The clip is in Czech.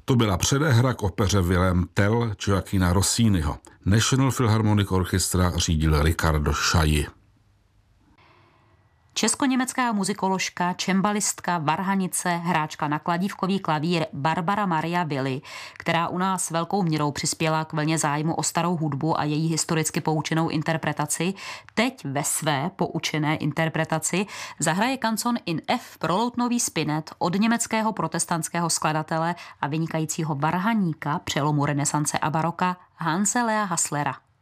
To byla předehra k opeře Wilhelm Tell Gioacchina Rossiniho. National Philharmonic Orchestra řídil Riccardo Chailly. Česko-německá muzikoložka, čembalistka, varhanice, hráčka na kladívkový klavír Barbara Maria Willi, která u nás velkou měrou přispěla k vlně zájmu o starou hudbu a její historicky poučenou interpretaci, teď ve své poučené interpretaci zahraje kanzon in F pro loutnový spinet od německého protestantského skladatele a vynikajícího varhaníka přelomu renesance a baroka Hanse Lea Hasslera.